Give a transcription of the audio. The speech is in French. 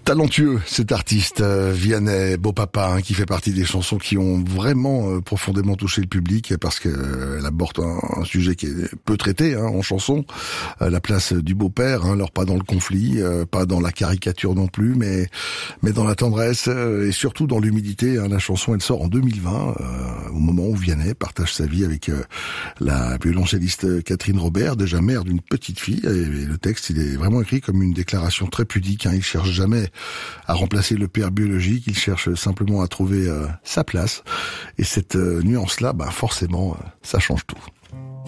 Talentueux cet artiste Vianney Beau Papa, qui fait partie des chansons qui ont vraiment profondément touché le public parce qu'elle aborde un sujet qui est peu traité en chanson, la place du beau-père, alors pas dans le conflit, pas dans la caricature non plus, mais dans la tendresse et surtout dans l'humilité. La chanson elle sort en 2020 au moment où Vianney partage sa vie avec la violoncelliste Catherine Robert, déjà mère d'une petite fille, et le texte il est vraiment écrit comme une déclaration très pudique. Il cherche jamais à remplacer le père biologique, il cherche simplement à trouver sa place. Et cette nuance-là, forcément, ça change tout.